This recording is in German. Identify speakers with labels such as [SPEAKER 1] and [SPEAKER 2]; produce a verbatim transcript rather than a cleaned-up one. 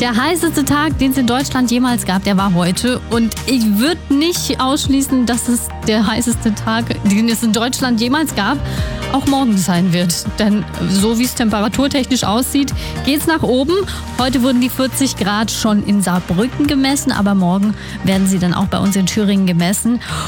[SPEAKER 1] Der heißeste Tag, den es in Deutschland jemals gab, der war heute. Und ich würde nicht ausschließen, dass es der heißeste Tag, den es in Deutschland jemals gab, auch morgen sein wird. Denn so wie es temperaturtechnisch aussieht, geht es nach oben. Heute wurden die vierzig Grad schon in Saarbrücken gemessen, aber morgen werden sie dann auch bei uns in Thüringen gemessen.